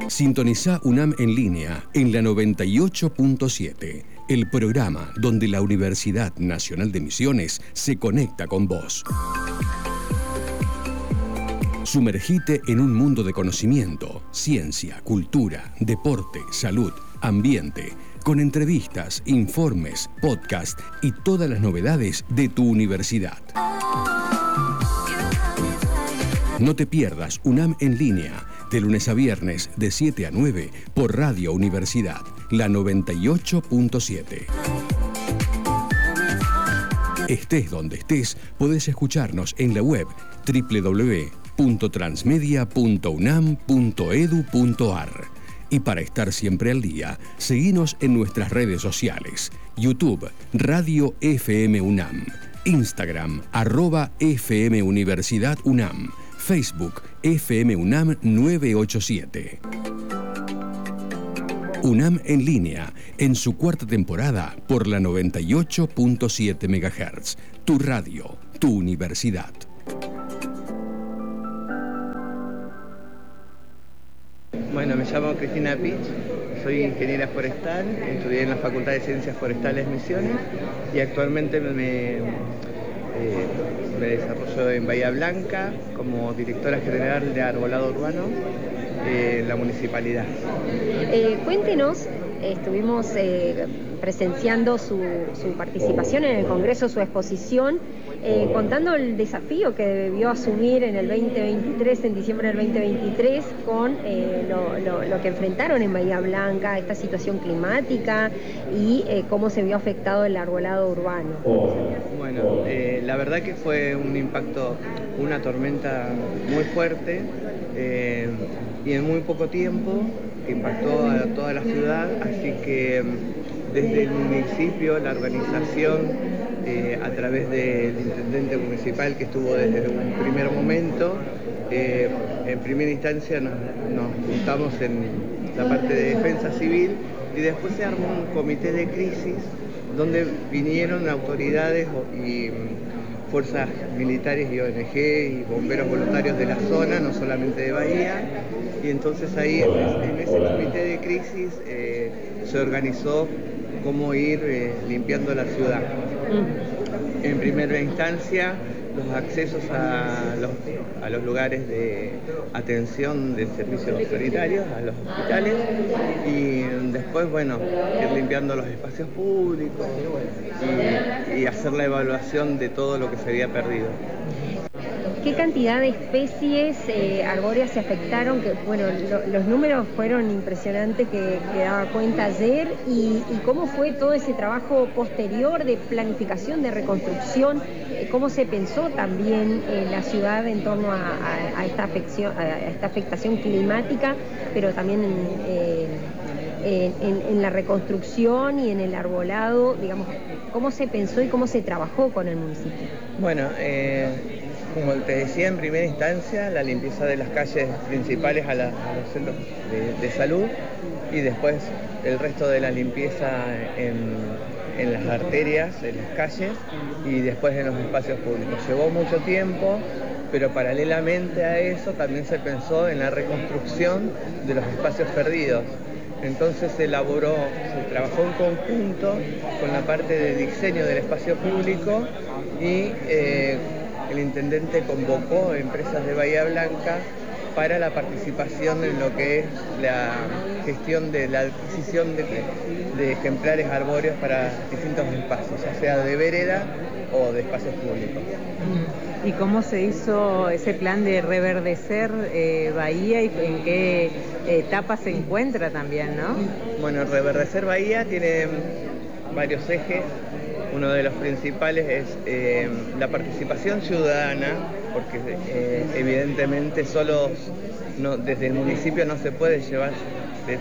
Sintoniza UNAM en línea en la 98.7, el programa donde la Universidad Nacional de Misiones se conecta con vos. Sumergite en un mundo de conocimiento, ciencia, cultura, deporte, salud, ambiente, con entrevistas, informes, podcast y todas las novedades de tu universidad. No te pierdas UNAM en línea, de lunes a viernes de 7 a 9 por Radio Universidad, la 98.7. Estés donde estés, podés escucharnos en la web www.transmedia.unam.edu.ar. Y para estar siempre al día, seguinos en nuestras redes sociales: YouTube, Radio FM UNAM, Instagram, @FM Universidad UNAM, Facebook, FM UNAM 987. UNAM en línea, en su cuarta temporada por la 98.7 MHz. Tu radio, tu universidad. Bueno, me llamo Cristina Pich, soy ingeniera forestal, estudié en la Facultad de Ciencias Forestales Misiones y actualmente me desarrollo en Bahía Blanca como directora general de arbolado urbano en la municipalidad. Cuéntenos, estuvimos presenciando su participación en el Congreso, su exposición, contando el desafío que debió asumir en el 2023, en diciembre del 2023, con lo que enfrentaron en Bahía Blanca, esta situación climática y cómo se vio afectado el arbolado urbano. Bueno, la verdad que fue un impacto, una tormenta muy fuerte y en muy poco tiempo que impactó a toda la ciudad, así que desde el municipio, la organización, a través del intendente municipal que estuvo desde un primer momento, en primera instancia nos juntamos en la parte de defensa civil y después se armó un comité de crisis donde vinieron autoridades y fuerzas militares y ONG y bomberos voluntarios de la zona, no solamente de Bahía, y entonces ahí en ese comité de crisis se organizó cómo ir limpiando la ciudad. En primera instancia, los accesos a los lugares de atención de servicios sanitarios, a los hospitales, y después, bueno, ir limpiando los espacios públicos y hacer la evaluación de todo lo que se había perdido. ¿Qué cantidad de especies arbóreas se afectaron? Que, bueno, los números fueron impresionantes que daba cuenta ayer. ¿Y cómo fue todo ese trabajo posterior de planificación, de reconstrucción? ¿Cómo se pensó también en la ciudad en torno a esta afectación climática, pero también en la reconstrucción y en el arbolado? Digamos, ¿cómo se pensó y cómo se trabajó con el municipio? Bueno, como te decía, en primera instancia, la limpieza de las calles principales a los centros de salud y después el resto de la limpieza en las arterias, en las calles y después en los espacios públicos. Llevó mucho tiempo, pero paralelamente a eso también se pensó en la reconstrucción de los espacios perdidos. Entonces se trabajó en conjunto con la parte de diseño del espacio público y el intendente convocó empresas de Bahía Blanca para la participación en lo que es la gestión de la adquisición de ejemplares arbóreos para distintos espacios, ya sea de vereda o de espacios públicos. ¿Y cómo se hizo ese plan de reverdecer Bahía y en qué etapa se encuentra también, no? Bueno, reverdecer Bahía tiene varios ejes. Uno de los principales es la participación ciudadana, porque evidentemente desde el municipio no se puede llevar de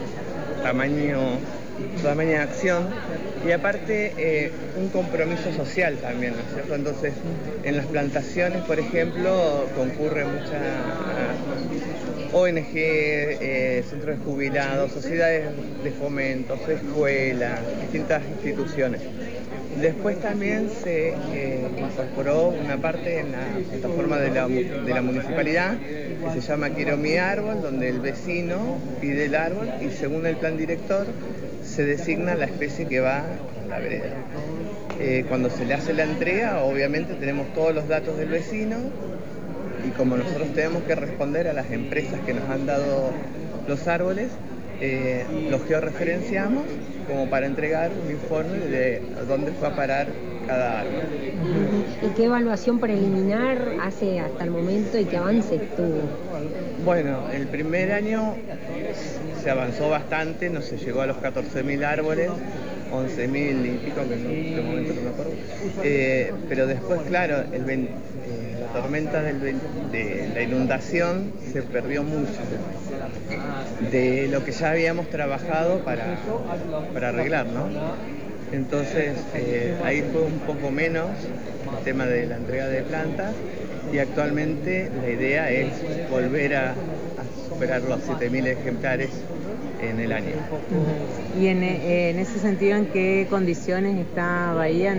tamaña acción, y aparte un compromiso social también, ¿no es cierto? Entonces, en las plantaciones, por ejemplo, concurre mucha ONG, centros de jubilados, sociedades de fomentos, escuelas, distintas instituciones. Después también se incorporó una parte en la plataforma de la municipalidad que se llama Quiero mi árbol, donde el vecino pide el árbol y según el plan director se designa la especie que va a la vereda. Cuando se le hace la entrega, obviamente tenemos todos los datos del vecino y como nosotros tenemos que responder a las empresas que nos han dado los árboles, los georreferenciamos como para entregar un informe de dónde fue a parar cada árbol. ¿Y qué evaluación preliminar hace hasta el momento y qué avance tuvo? Bueno, el primer año se avanzó bastante, no se llegó a los 14.000 árboles, 11.000 y pico, que en este momento no me acuerdo. Pero después, claro, la tormenta de la inundación se perdió mucho de lo que ya habíamos trabajado para arreglar, ¿no? Entonces ahí fue un poco menos el tema de la entrega de plantas y actualmente la idea es volver a superar los 7.000 ejemplares en el año. Y en ese sentido, ¿en qué condiciones está Bahía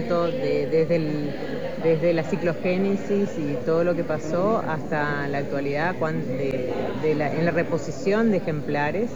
desde la ciclogénesis y todo lo que pasó hasta la actualidad en la reposición de ejemplares?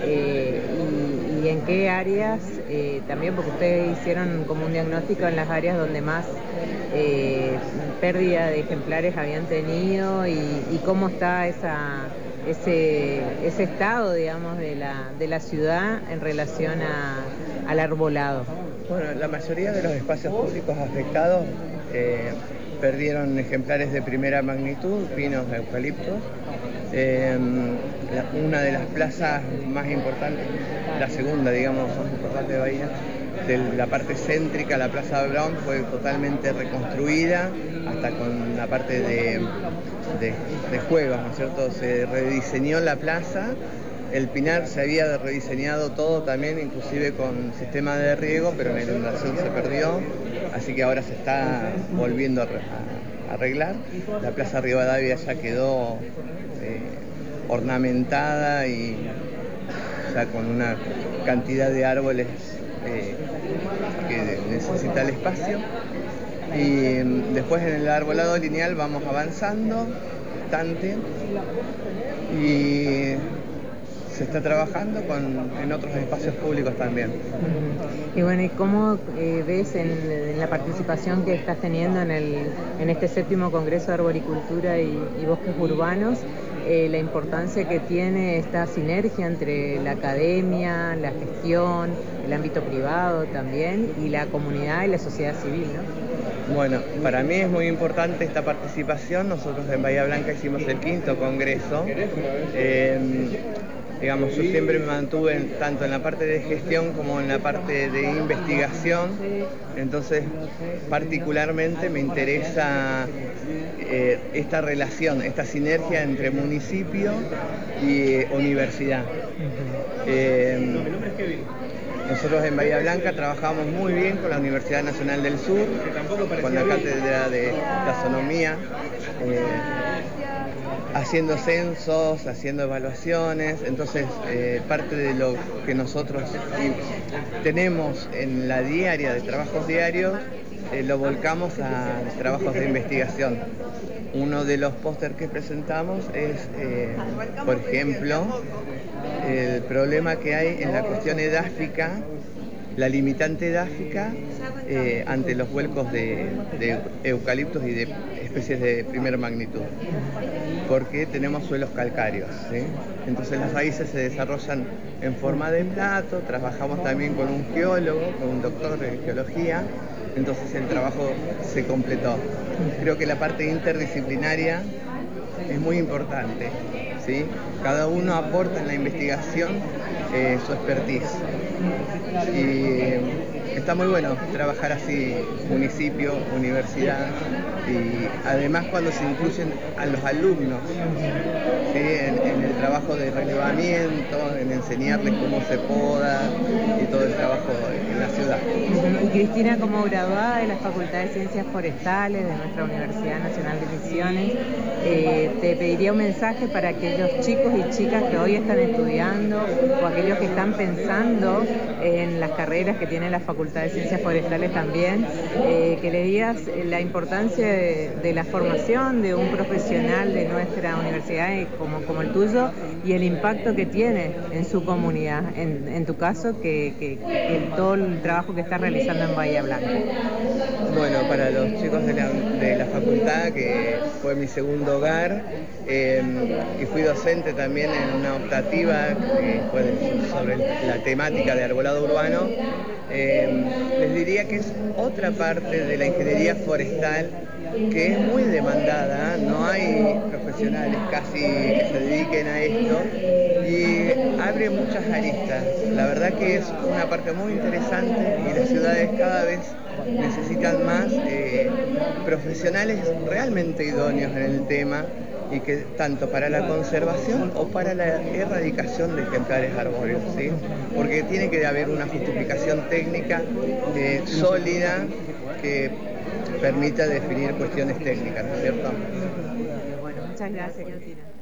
Y en qué áreas, también porque ustedes hicieron como un diagnóstico en las áreas donde más pérdida de ejemplares habían tenido y cómo está ese estado, digamos, de la ciudad en relación al arbolado. Bueno, la mayoría de los espacios públicos afectados perdieron ejemplares de primera magnitud, pinos, eucaliptos. Una de las plazas más importantes, la segunda, digamos, más importante de Bahía, de la parte céntrica, la Plaza Brown, fue totalmente reconstruida, hasta con la parte de juegos, ¿no es cierto? Se rediseñó la plaza, el Pinar se había rediseñado todo también, inclusive con sistema de riego, pero en la inundación se perdió, así que ahora se está volviendo a arreglar. La Plaza Rivadavia ya quedó ornamentada y ya con una cantidad de árboles que necesita el espacio. Y después en el arbolado lineal vamos avanzando bastante y se está trabajando en otros espacios públicos también. Y bueno, ¿y cómo ves en la participación que estás teniendo en este 7º Congreso de Arboricultura y Bosques Urbanos, la importancia que tiene esta sinergia entre la academia, la gestión, el ámbito privado también, y la comunidad y la sociedad civil, ¿no? Bueno, para mí es muy importante esta participación. Nosotros en Bahía Blanca hicimos el 5º Congreso. Digamos, yo siempre me mantuve tanto en la parte de gestión como en la parte de investigación, entonces particularmente me interesa esta relación, esta sinergia entre municipio y universidad. Nosotros en Bahía Blanca trabajamos muy bien con la Universidad Nacional del Sur, con la cátedra de taxonomía, haciendo censos, haciendo evaluaciones. Entonces parte de lo que nosotros tenemos en la diaria de trabajos diarios lo volcamos a trabajos de investigación. Uno de los pósters que presentamos es, por ejemplo, el problema que hay en la cuestión edáfica, la limitante edáfica ante los vuelcos de eucaliptos y de especies de primera magnitud, porque tenemos suelos calcáreos, ¿sí? Entonces las raíces se desarrollan en forma de plato. Trabajamos también con un geólogo, con un doctor de geología, entonces el trabajo se completó. Creo que la parte interdisciplinaria es muy importante, ¿sí? Cada uno aporta en la investigación su expertise. Y está muy bueno trabajar así, municipio, universidad, y además cuando se incluyen a los alumnos, ¿sí? en el trabajo de relevamiento, en enseñarles cómo se poda y todo el trabajo en la ciudad. Y Cristina, como graduada de la Facultad de Ciencias Forestales de nuestra Universidad Nacional de Misiones, te pediría un mensaje para aquellos chicos y chicas que hoy están estudiando o aquellos que están pensando en las carreras que tiene la Facultad de Ciencias Forestales también, que le digas la importancia de la formación de un profesional de nuestra universidad como el tuyo y el impacto que tiene en su comunidad, en tu caso, que todo el trabajo que estás realizando en Bahía Blanca. Bueno, para los chicos de la facultad, que fue mi segundo hogar, y fui docente también en una optativa que fue sobre la temática de arbolado urbano, les diría que es otra parte de la ingeniería forestal que es muy demandada, no hay profesionales casi que se dediquen a esto y abre muchas aristas. La verdad que es una parte muy interesante y las ciudades cada vez necesitan más profesionales realmente idóneos en el tema y que tanto para la conservación o para la erradicación de ejemplares arbóreos, ¿sí? Porque tiene que haber una justificación técnica sólida que permita definir cuestiones técnicas, ¿no es cierto? Bueno, muchas gracias, Cristina.